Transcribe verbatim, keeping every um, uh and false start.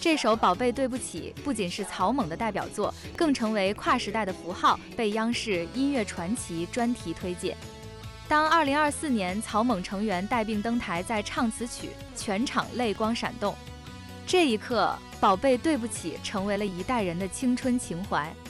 这首《宝贝对不起》不仅是草蜢的代表作，更成为跨时代的符号，被央视音乐传奇专题推荐。当二零二四年草蜢成员带病登台在唱此曲，全场泪光闪动。这一刻，《宝贝对不起》成为了一代人的青春情怀。